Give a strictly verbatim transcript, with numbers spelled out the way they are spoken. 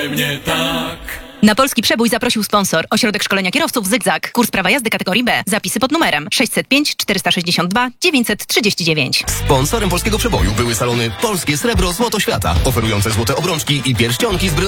we mnie tak. Na Polski Przebój zaprosił sponsor. Ośrodek Szkolenia Kierowców Zygzak. Kurs prawa jazdy kategorii B. Zapisy pod numerem sześćset pięć czterysta sześćdziesiąt dwa dziewięćset trzydzieści dziewięć. Sponsorem Polskiego Przeboju były salony Polskie Srebro Złoto Świata, oferujące złote obrączki i pierścionki z brylantami.